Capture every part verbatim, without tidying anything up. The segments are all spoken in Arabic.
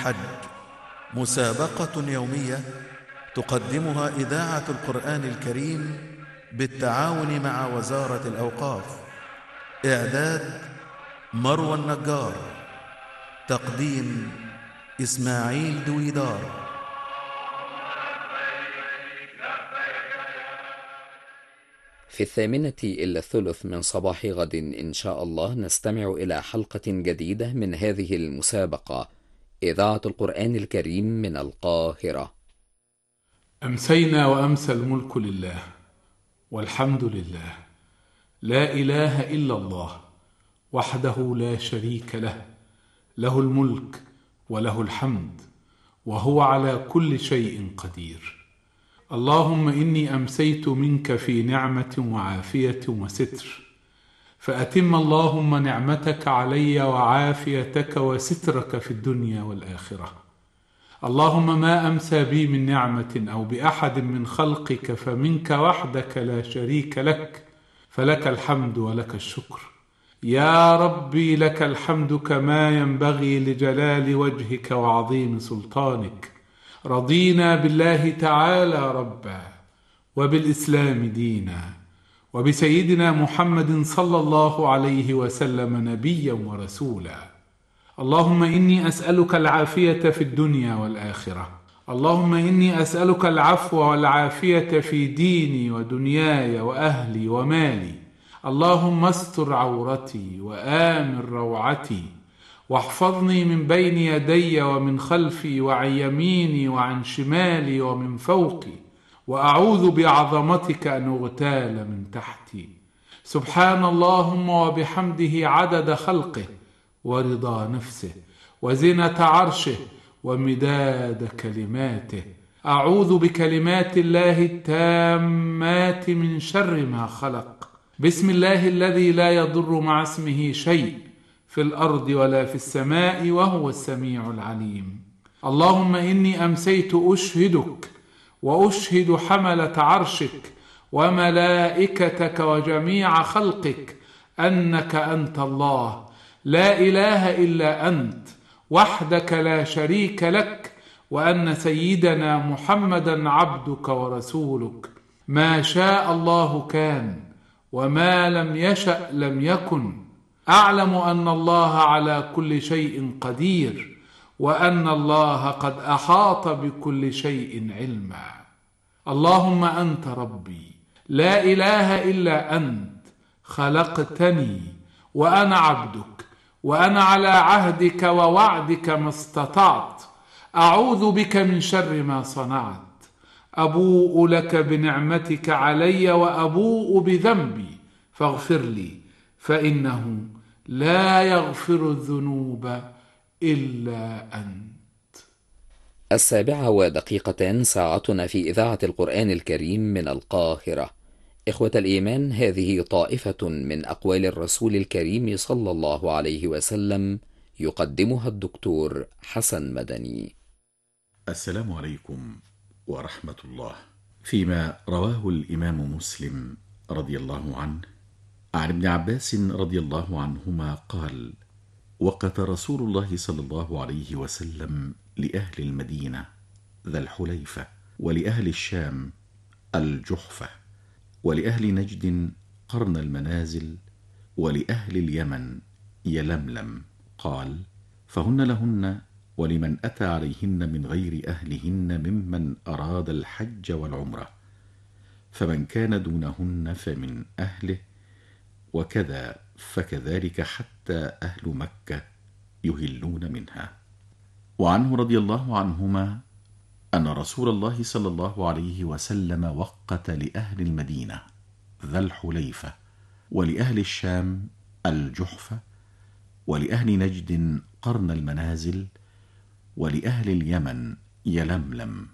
الحج، مسابقة يومية تقدمها إذاعة القرآن الكريم بالتعاون مع وزارة الأوقاف. إعداد مروى النجار، تقديم إسماعيل دويدار. في الثامنة إلا الثلث من صباح غد إن شاء الله نستمع إلى حلقة جديدة من هذه المسابقة. إذاعة القرآن الكريم من القاهرة. أمسينا وأمسى الملك لله والحمد لله، لا إله إلا الله وحده لا شريك له، له الملك وله الحمد وهو على كل شيء قدير. اللهم إني أمسيت منك في نعمة وعافية وستر، فأتم اللهم نعمتك علي وعافيتك وسترك في الدنيا والآخرة. اللهم ما أمسى بي من نعمة أو بأحد من خلقك فمنك وحدك لا شريك لك، فلك الحمد ولك الشكر. يا ربي لك الحمد كما ينبغي لجلال وجهك وعظيم سلطانك. رضينا بالله تعالى ربا، وبالإسلام دينا، وبسيدنا محمد صلى الله عليه وسلم نبيا ورسولا. اللهم إني أسألك العافية في الدنيا والآخرة. اللهم إني أسألك العفو والعافية في ديني ودنياي وأهلي ومالي. اللهم استر عورتي وآمن روعتي، واحفظني من بين يدي ومن خلفي وعن يميني وعن شمالي ومن فوقي، وأعوذ بعظمتك أن أغتال من تحتي. سبحان اللهم وبحمده عدد خلقه ورضا نفسه وزنة عرشه ومداد كلماته. أعوذ بكلمات الله التامات من شر ما خلق. بسم الله الذي لا يضر مع اسمه شيء في الأرض ولا في السماء وهو السميع العليم. اللهم إني أمسيت أشهدك وأشهد حملة عرشك وملائكتك وجميع خلقك أنك أنت الله، لا إله إلا أنت وحدك لا شريك لك، وأن سيدنا محمدا عبدك ورسولك. ما شاء الله كان، وما لم يشأ لم يكن. أعلم أن الله على كل شيء قدير، وأن الله قد أحاط بكل شيء علما. اللهم أنت ربي، لا إله إلا أنت، خلقتني وأنا عبدك، وأنا على عهدك ووعدك ما استطعت. أعوذ بك من شر ما صنعت. أبوء لك بنعمتك علي وأبوء بذنبي، فاغفر لي، فإنه لا يغفر الذنوب إلا أنت. السابعة ودقيقتان ساعتنا في إذاعة القرآن الكريم من القاهرة. إخوة الإيمان، هذه طائفة من أقوال الرسول الكريم صلى الله عليه وسلم يقدمها الدكتور حسن مدني. السلام عليكم ورحمة الله. فيما رواه الإمام مسلم رضي الله عنه عن ابن عباس رضي الله عنهما قال: وقت رسول الله صلى الله عليه وسلم لأهل المدينة ذا الحليفة، ولأهل الشام الجحفة، ولأهل نجد قرن المنازل، ولأهل اليمن يلملم. قال: فهن لهن ولمن أتى عليهن من غير أهلهن ممن أراد الحج والعمرة، فمن كان دونهن فمن أهله، وكذا فكذلك حتى أهل مكة يهلون منها. وعنه رضي الله عنهما أن رسول الله صلى الله عليه وسلم وقت لأهل المدينة ذا الحليفة، ولأهل الشام الجحفة، ولأهل نجد قرن المنازل، ولأهل اليمن يلملم.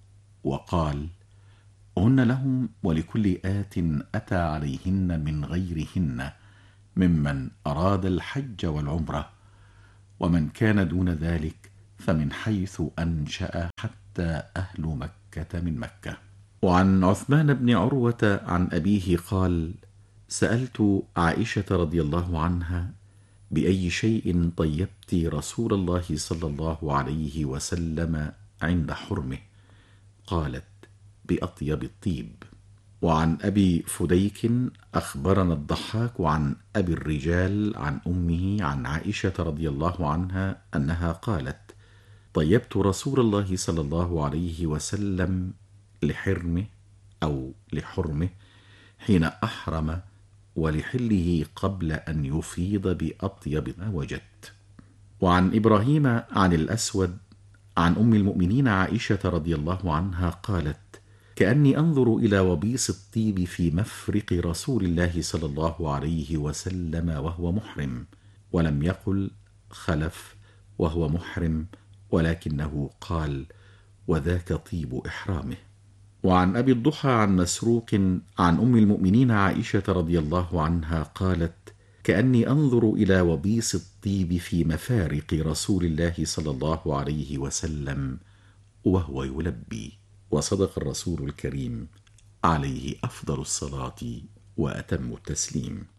وقال: هن لهم ولكل آت أتى عليهن من غيرهن ممن أراد الحج والعمرة، ومن كان دون ذلك فمن حيث أنشأ حتى أهل مكة من مكة. وعن عثمان بن عروة عن أبيه قال: سألت عائشة رضي الله عنها بأي شيء طيبت رسول الله صلى الله عليه وسلم عند حرمه؟ قالت: بأطيب الطيب. وعن أبي فديك أخبرنا الضحاك عن أبي الرجال عن أمه عن عائشة رضي الله عنها أنها قالت: طيبت رسول الله صلى الله عليه وسلم لحرمه أو لحرمه حين أحرم ولحله قبل أن يفيض بأطيب ما وجدت. وعن إبراهيم عن الأسود عن أم المؤمنين عائشة رضي الله عنها قالت: كأني أنظر إلى وبيص الطيب في مفرق رسول الله صلى الله عليه وسلم وهو محرم، ولم يقل خلف وهو محرم، ولكنه قال: وذاك طيب إحرامه. وعن أبي الضحى عن مسروق عن أم المؤمنين عائشة رضي الله عنها قالت: كأني أنظر إلى وبيص الطيب في مفارق رسول الله صلى الله عليه وسلم وهو يلبي. وصدق الرسول الكريم عليه أفضل الصلاة وأتم التسليم.